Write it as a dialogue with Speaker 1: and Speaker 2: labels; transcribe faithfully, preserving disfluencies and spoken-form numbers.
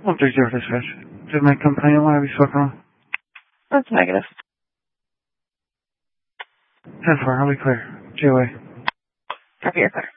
Speaker 1: one three zero dispatch. Did my company want to be spoken on?
Speaker 2: That's negative.
Speaker 1: ten four, I'll be clear. G O A.
Speaker 2: Copy, you're clear.